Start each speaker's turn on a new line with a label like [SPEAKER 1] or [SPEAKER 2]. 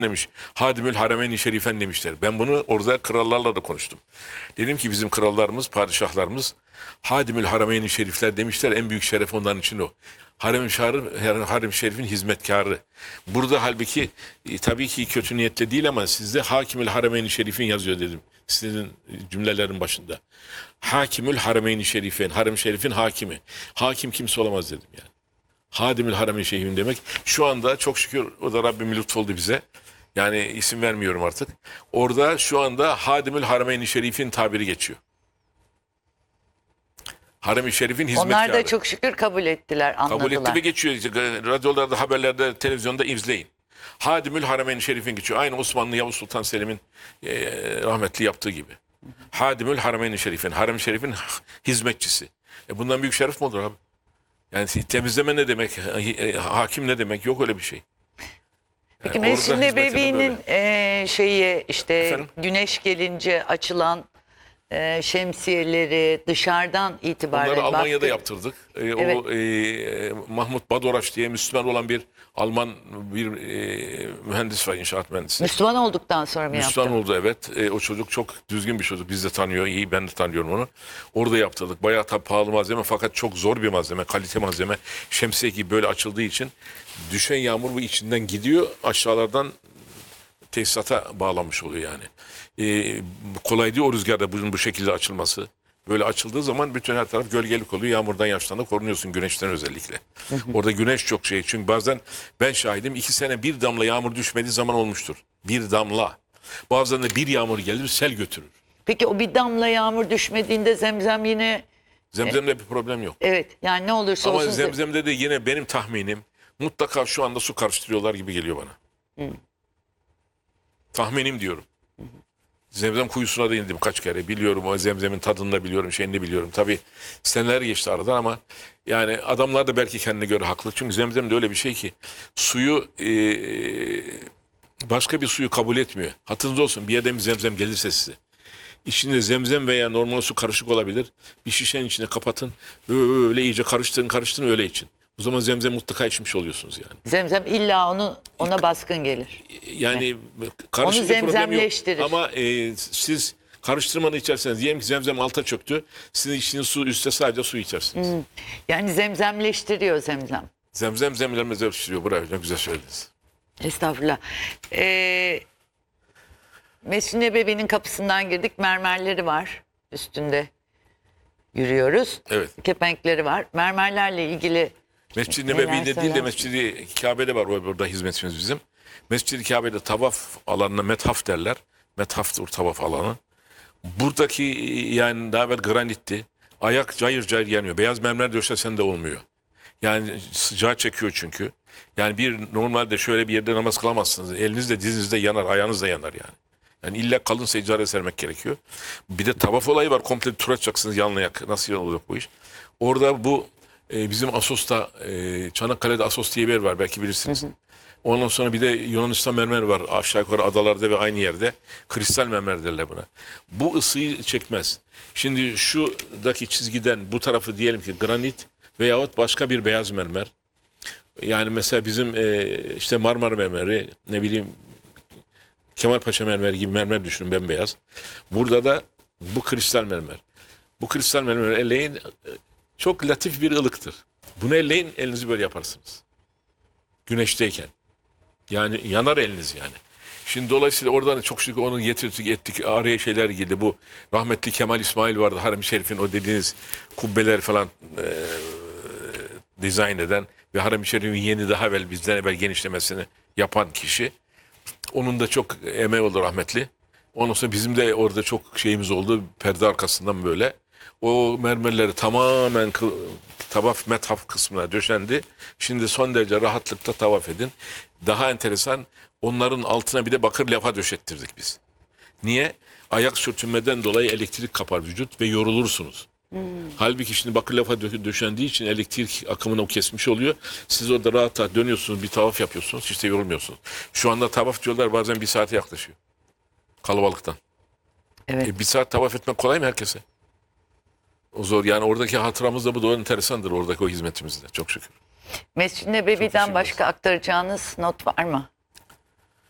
[SPEAKER 1] demiş. Hadimül Harameyn-i Şerifen demişler. Ben bunu orada krallarla da konuştum. Dedim ki bizim krallarımız, padişahlarımız Hadimül Harameyn-i Şerifler demişler. En büyük şeref onların için o. Harem-i Şerif'in hizmetkarı. Burada halbuki tabii ki kötü niyetle değil ama sizde Hakimül Harameyn-i Şerifin yazıyor dedim. Sizin cümlelerin başında. Hakimül Harameyn-i Şerifen, Harem-i Şerif'in hakimi. Hakim kimse olamaz dedim yani. Hadimül Harameyn-i Şerifin demek. Şu anda çok şükür o da Rabbim lütfoldu bize. Yani isim vermiyorum artık. Orada şu anda Hadimül Harameyn-i Şerif'in tabiri geçiyor. Harem-i Şerif'in hizmetkarı.
[SPEAKER 2] Onlar da çok şükür kabul ettiler, anladılar.
[SPEAKER 1] Kabul etti ve geçiyor. Radyolarda, haberlerde, televizyonda izleyin. Hadimül Harameyn-i Şerif'in geçiyor. Aynı Osmanlı Yavuz Sultan Selim'in rahmetli yaptığı gibi. Hadimül Harameyn-i Şerif'in, Harem-i Şerif'in hizmetçisi. Bundan büyük şeref mi olur abi? Yani temizleme ne demek? Hakim ne demek? Yok öyle bir şey.
[SPEAKER 2] Peki
[SPEAKER 1] Yani
[SPEAKER 2] Mescid-i Nebevi'nin şeyi işte
[SPEAKER 1] Efendim?
[SPEAKER 2] güneş gelince açılan şemsiyeleri dışarıdan itibaren
[SPEAKER 1] Onları Almanya'da
[SPEAKER 2] baktı.
[SPEAKER 1] yaptırdık.
[SPEAKER 2] Evet.
[SPEAKER 1] O Mahmut Badoraç diye Müslüman olan bir Alman bir mühendis var, inşaat mühendisi.
[SPEAKER 2] Müslüman olduktan sonra mı
[SPEAKER 1] Müslüman
[SPEAKER 2] yaptı?
[SPEAKER 1] oldu, evet. O çocuk çok düzgün bir çocuk. Biz de tanıyor, iyi, ben de tanıyorum onu. Orada yaptırdık. Bayağı tabii pahalı malzeme fakat çok zor bir malzeme, kalite malzeme. Şemsiye gibi böyle açıldığı için düşen yağmur bu içinden gidiyor, aşağılardan tesisata bağlanmış oluyor yani. Kolay değil o rüzgarda bunun bu şekilde açılması. Böyle açıldığı zaman bütün her taraf gölgelik oluyor. Yağmurdan, yağıştan korunuyorsun, güneşten özellikle. Orada güneş çok şey. Çünkü bazen ben şahidim 2 sene bir damla yağmur düşmediği zaman olmuştur. Bir damla. Bazen de bir yağmur gelir sel götürür.
[SPEAKER 2] Peki o bir damla yağmur düşmediğinde zemzem yine
[SPEAKER 1] Zemzemde bir problem yok.
[SPEAKER 2] evet yani ne olursa
[SPEAKER 1] Ama
[SPEAKER 2] olsun.
[SPEAKER 1] zemzemde de yine benim tahminim mutlaka şu anda su karıştırıyorlar gibi geliyor bana. Tahminim diyorum. Zemzem kuyusuna da indim kaç kere. Biliyorum o zemzemin tadını da biliyorum, şeyini de biliyorum. Tabii seneler geçti aradan ama yani adamlar da belki kendine göre haklı. Çünkü zemzem de öyle bir şey ki suyu başka bir suyu kabul etmiyor. Hatırınızda olsun bir yerden bir zemzem gelirse size. İçinde zemzem veya normal su karışık olabilir. Bir şişenin içine kapatın. Öyle iyice karıştırın öyle için. O zaman zemzem mutlaka içmiş oluyorsunuz yani.
[SPEAKER 2] Zemzem illa ona baskın gelir.
[SPEAKER 1] Yani karışık
[SPEAKER 2] Onu
[SPEAKER 1] bir problem yok.
[SPEAKER 2] zemzemleştirir.
[SPEAKER 1] Ama siz karıştırmanı içerseniz diyelim ki zemzem alta çöktü. Sizin içtiğiniz su üstte sadece su içersiniz.
[SPEAKER 2] Yani zemzemleştiriyor zemzem.
[SPEAKER 1] Zemzem zemlemleştiriyor. Bravo, ne güzel söylediniz.
[SPEAKER 2] Estağfurullah. Mescid-i Nebevi'nin kapısından girdik. Mermerleri var üstünde. Yürüyoruz.
[SPEAKER 1] Evet.
[SPEAKER 2] Kepenkleri var. Mermerlerle ilgili
[SPEAKER 1] Mescid-i
[SPEAKER 2] neler
[SPEAKER 1] Nebevi'de değil de
[SPEAKER 2] söylersiniz?
[SPEAKER 1] Mescid-i Kabe'de var burada hizmetimiz bizim. Mescid-i Kabe'de tavaf alanına methaf derler. Methaftır tavaf alanı. Buradaki yani daha evvel granitti. Ayak cayır cayır yanıyor. Beyaz mermer döşesen de olmuyor. Yani sıcağı çekiyor çünkü. Yani bir normalde şöyle bir yerde namaz kılamazsınız. Elinizle dizinizde yanar, ayağınız da yanar yani. Yani illa kalın seccade sermek gerekiyor. Bir de tavaf olayı var. Komple tur atacaksınız yanlayak. Nasıl olacak bu iş? Orada bu bizim Assos'ta Çanakkale'de Assos diye bir yer var. Belki bilirsiniz. Ondan sonra bir de Yunanistan mermer var. Aşağı yukarı adalarda ve aynı yerde. Kristal mermer derler buna. Bu ısıyı çekmez. Şimdi şuradaki çizgiden bu tarafı diyelim ki granit veyahut başka bir beyaz mermer. Yani mesela bizim işte Marmara mermeri, ne bileyim Kemalpaşa mermeri gibi mermer düşünün, bembeyaz. Burada da bu kristal mermer. Bu kristal mermer elleyin, çok latif bir ılıktır. Bunu elleyin, elinizi böyle yaparsınız. Güneşteyken. Yani yanar eliniz yani. Şimdi dolayısıyla oradan çok şükür onu getirdik ettik. Araya şeyler girdi. Bu rahmetli Kemal İsmail vardı. Harem-i Şerif'in o dediğiniz kubbeler falan dizayn eden ve Harem-i Şerif'in yeni daha evvel bizden evvel genişlemesini yapan kişi. Onun da çok emeği oldu rahmetli. Ondan sonra bizim de orada çok şeyimiz oldu. Perde arkasından böyle. O mermerleri tamamen tavaf methaf kısmına döşendi. Şimdi son derece rahatlıkla tavaf edin. Daha enteresan, onların altına bir de bakır levha döşettirdik biz. Niye? Ayak sürtünmeden dolayı elektrik kapar vücut ve yorulursunuz. Halbuki şimdi bakır levha döşendiği için elektrik akımını o kesmiş oluyor. Siz orada rahat rahat dönüyorsunuz, bir tavaf yapıyorsunuz, hiç de yorulmuyorsunuz. Şu anda tavaf diyorlar bazen 1 saate yaklaşıyor. Kalabalıktan.
[SPEAKER 2] Evet.
[SPEAKER 1] 1 saat tavaf etmek kolay mı herkese? O zor yani, oradaki hatıramız da bu da enteresandır, oradaki o hizmetimizde çok şükür.
[SPEAKER 2] Mescid-i Nebevi'den başka aktaracağınız not var mı?